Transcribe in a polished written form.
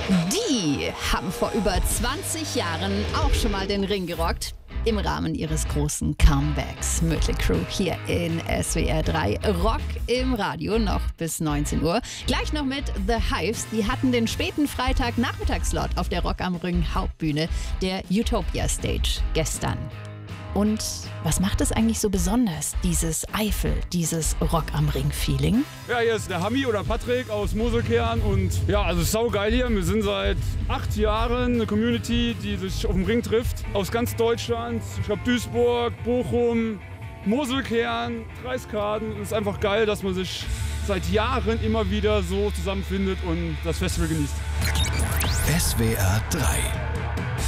Die haben vor über 20 Jahren auch schon mal den Ring gerockt. Im Rahmen ihres großen Comebacks. Mötley Crüe hier in SWR 3. Rock im Radio noch bis 19 Uhr. Gleich noch mit The Hives. Die hatten den späten Freitag-Nachmittagslot auf der Rock am Ring Hauptbühne der Utopia Stage gestern. Und was macht es eigentlich so besonders, dieses Eifel, dieses Rock am Ring-Feeling? Ja, hier ist der Hami oder Patrick aus Moselkern und ja, also saugeil hier. Wir sind seit 8 Jahren eine Community, die sich auf dem Ring trifft, aus ganz Deutschland. Ich glaube Duisburg, Bochum, Moselkern, Kreiskaden. Es ist einfach geil, dass man sich seit Jahren immer wieder so zusammenfindet und das Festival genießt. SWR 3